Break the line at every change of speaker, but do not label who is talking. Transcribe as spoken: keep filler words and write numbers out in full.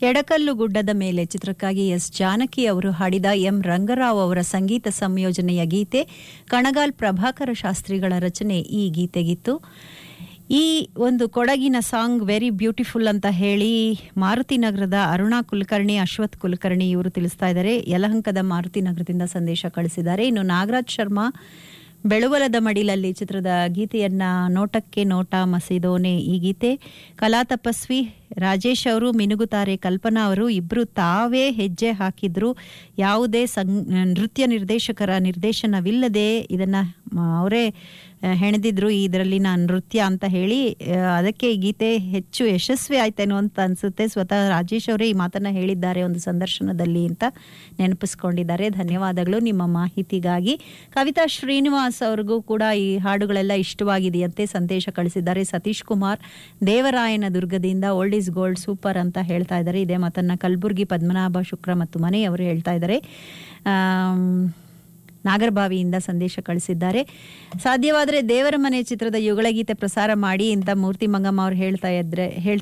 ಎಡಕಲ್ಲು ಗುಡ್ಡದ ಮೇಲೆ ಚಿತ್ರಕ್ಕಾಗಿ ಎಸ್ ಜಾನಕಿ ಅವರು ಹಾಡಿದ ಎಂ ರಂಗರಾವ್ ಅವರ ಸಂಗೀತ ಸಂಯೋಜನೆಯ ಗೀತೆ, ಕಣಗಾಲ್ ಪ್ರಭಾಕರ ಶಾಸ್ತ್ರಿಗಳ ರಚನೆ ಈ ಗೀತೆಗಿತ್ತು. ಈ ಒಂದು ಕೊಡಗಿನ ಸಾಂಗ್ ವೆರಿ ಬ್ಯೂಟಿಫುಲ್ ಅಂತ ಹೇಳಿ ಮಾರುತಿ ನಗರದ ಅರುಣಾ ಕುಲಕರ್ಣಿ, ಅಶ್ವಥ್ ಕುಲಕರ್ಣಿ ಇವರು ತಿಳಿಸ್ತಾ ಇದ್ದಾರೆ. ಯಲಹಂಕದ ಮಾರುತಿ ನಗರದಿಂದ ಸಂದೇಶ ಕಳಿಸಿದ್ದಾರೆ. ಇನ್ನು ನಾಗರಾಜ್ ಶರ್ಮಾ ಬೆಳುವಲದ ಮಡಿಲಲ್ಲಿ ಚಿತ್ರದ ಗೀತೆಯನ್ನ ನೋಟಕ್ಕೆ ನೋಟ ಮಸಿದೋನೆ ಈ ಗೀತೆ. ಕಲಾ ತಪಸ್ವಿ ರಾಜೇಶ್ ಅವರು, ಮಿನುಗುತಾರೆ ಕಲ್ಪನಾ ಅವರು ಇಬ್ರು ತಾವೇ ಹೆಜ್ಜೆ ಹಾಕಿದ್ರು. ಯಾವುದೇ ಸಂ ನೃತ್ಯ ನಿರ್ದೇಶಕರ ನಿರ್ದೇಶನವಿಲ್ಲದೆ ಇದನ್ನ ಅವರೇ ಹೆಣೆದಿದ್ರು ಇದರಲ್ಲಿನ ನೃತ್ಯ ಅಂತ ಹೇಳಿ. ಅದಕ್ಕೆ ಈ ಗೀತೆ ಹೆಚ್ಚು ಯಶಸ್ವಿ ಆಯ್ತೇನೋ ಅಂತ ಅನ್ಸುತ್ತೆ. ಸ್ವತಃ ರಾಜೇಶ್ ಅವರೇ ಈ ಮಾತನ್ನ ಹೇಳಿದ್ದಾರೆ ಒಂದು ಸಂದರ್ಶನದಲ್ಲಿ ಅಂತ ನೆನಪಿಸ್ಕೊಂಡಿದ್ದಾರೆ. ಧನ್ಯವಾದಗಳು ನಿಮ್ಮ ಮಾಹಿತಿಗಾಗಿ. ಕವಿತಾ ಶ್ರೀನಿವಾಸ್ ಅವ್ರಿಗೂ ಕೂಡ ಈ ಹಾಡುಗಳೆಲ್ಲ ಇಷ್ಟವಾಗಿದೆಯಂತೆ ಸಂದೇಶ ಕಳಿಸಿದ್ದಾರೆ. ಸತೀಶ್ ಕುಮಾರ್ ದೇವರಾಯನ ದುರ್ಗದಿಂದ ಓಲ್ಡ್ ಈಸ್ ಗೋಲ್ಡ್ ಸೂಪರ್ ಅಂತ ಹೇಳ್ತಾ ಇದ್ದಾರೆ. ಇದೇ ಮಾತನ್ನ ಕಲಬುರ್ಗಿ ಪದ್ಮನಾಭ ಶುಕ್ರ ಮತ್ತು ಮನೆ ಅವರು ಹೇಳ್ತಾ ಇದ್ದಾರೆ. ನಾಗರಬಾವಿಯಿಂದ ಸಂದೇಶ ಕಳಿಸಿದ್ದಾರೆ. ಸಾಧ್ಯವಾದರೆ ದೇವರ ಮನೆ ಚಿತ್ರದ ಯುಗಳ ಗೀತೆ ಪ್ರಸಾರ ಮಾಡಿ ಅಂತ ಮೂರ್ತಿ ಮಂಗಮ್ಮ ಅವ್ರು ಹೇಳ್ತಾ ಇದ್ರೆ ಹೇಳ್ತಾ